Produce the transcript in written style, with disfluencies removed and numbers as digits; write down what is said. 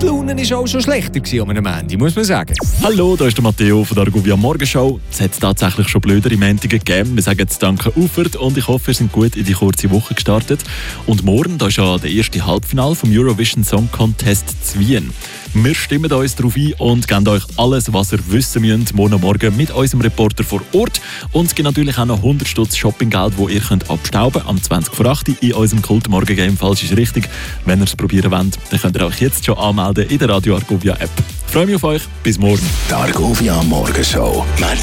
die Laune war auch schon schlechter am Ende, muss man sagen. Hallo, da ist der Matteo von der Argovia Morgenshow. Es hat tatsächlich schon blödere Mentigen gegeben. Wir sagen jetzt Danke Ufert und ich hoffe, wir sind gut in die kurze Woche gestartet. Und morgen, da ist ja der erste Halbfinale vom Eurovision Song Contest zu Wien. Wir stimmen uns darauf ein und geben euch alles, was ihr wissen müsst, morgen mit unserem Reporter vor Ort. Und es gibt natürlich auch noch 100 Stutz Shoppinggeld, das ihr könnt abstauben am 20:08 in unserem Kult-Morgen-Game. Falsch ist richtig. Wenn ihr es probieren wollt, dann könnt ihr euch jetzt schon anmelden in der Radio Argovia App. Ich freue mich auf euch. Bis morgen. Die Argovia Morgenshow.